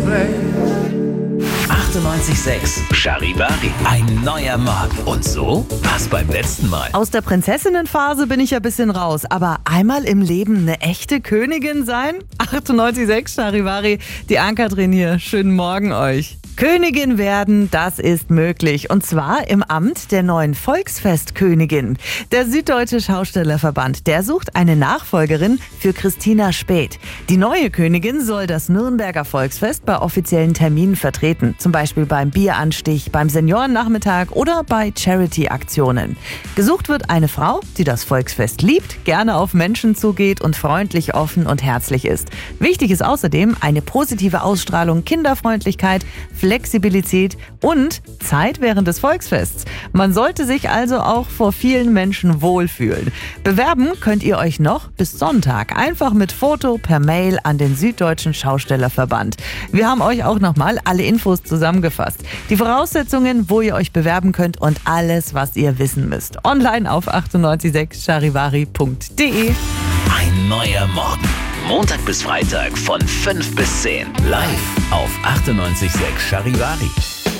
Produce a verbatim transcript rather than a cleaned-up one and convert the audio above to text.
achtundneunzig Komma sechs Charivari. Ein neuer Morgen. Und so war's beim letzten Mal. Aus der Prinzessinnenphase bin ich ja ein bisschen raus. Aber einmal im Leben eine echte Königin sein? achtundneunzig Komma sechs Charivari. Die Ann-Kathrin hier. Schönen Morgen euch. Königin werden, das ist möglich. Und zwar im Amt der neuen Volksfestkönigin. Der Süddeutsche Schaustellerverband, der sucht eine Nachfolgerin für Christina Späth. Die neue Königin soll das Nürnberger Volksfest bei offiziellen Terminen vertreten. Zum Beispiel beim Bieranstich, beim Seniorennachmittag oder bei Charity-Aktionen. Gesucht wird eine Frau, die das Volksfest liebt, gerne auf Menschen zugeht und freundlich, offen und herzlich ist. Wichtig ist außerdem eine positive Ausstrahlung, Kinderfreundlichkeit, Flexibilität und Zeit während des Volksfests. Man sollte sich also auch vor vielen Menschen wohlfühlen. Bewerben könnt ihr euch noch bis Sonntag einfach mit Foto per Mail an den Süddeutschen Schaustellerverband. Wir haben euch auch nochmal alle Infos zusammengefasst. Die Voraussetzungen, wo ihr euch bewerben könnt und alles, was ihr wissen müsst. Online auf achtundneunzig Komma sechs charivari punkt de. Ein neuer Morgen. Montag bis Freitag von fünf bis zehn. Live auf achtundneunzig Komma sechs Charivari.